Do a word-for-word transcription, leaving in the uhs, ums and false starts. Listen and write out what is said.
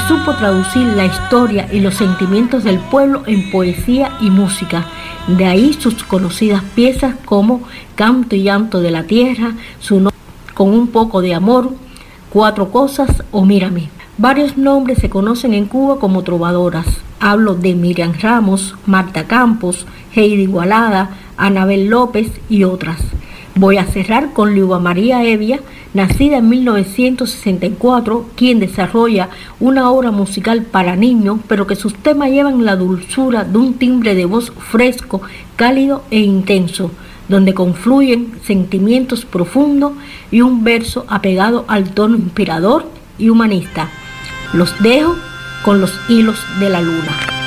supo traducir la historia y los sentimientos del pueblo en poesía y música. De ahí sus conocidas piezas como Canto y llanto de la tierra, Su nombre con un poco de amor, Cuatro cosas o Mírame. Varios nombres se conocen en Cuba como trovadoras. Hablo de Miriam Ramos, Marta Campos, Heidi Igualada, Anabel López y otras. Voy a cerrar con Liuba María Hevia, nacida en mil novecientos sesenta y cuatro, quien desarrolla una obra musical para niños, pero que sus temas llevan la dulzura de un timbre de voz fresco, cálido e intenso, donde confluyen sentimientos profundos y un verso apegado al tono inspirador y humanista. Los dejo con Los hilos de la luna.